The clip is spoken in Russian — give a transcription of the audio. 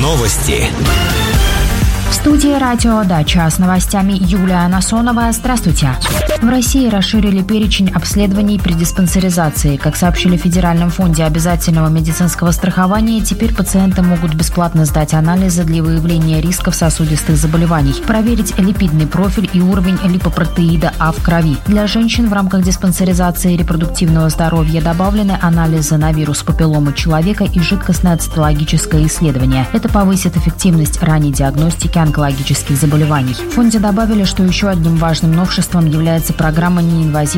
Новости. В студии «Радио Дача» с новостями Юлия Насонова. Здравствуйте. В России расширили перечень обследований при диспансеризации. Как сообщили в Федеральном фонде обязательного медицинского страхования, теперь пациенты могут бесплатно сдать анализы для выявления рисков сосудистых заболеваний, проверить липидный профиль и уровень липопротеида А в крови. Для женщин в рамках диспансеризации репродуктивного здоровья добавлены анализы на вирус папилломы человека и жидкостное цитологическое исследование. Это повысит эффективность ранней диагностики онкологических заболеваний. В фонде добавили, что еще одним важным новшеством является программа неинвазивной